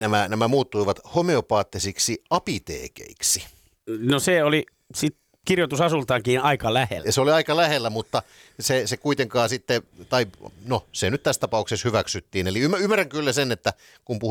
nämä muuttuivat homeopaattisiksi apiteekeiksi. No se oli sitten kirjoitusasultaankin aika lähellä. Ja se oli aika lähellä, mutta se kuitenkaan sitten, tai no se nyt tässä tapauksessa hyväksyttiin. Eli ymmärrän kyllä sen, että kun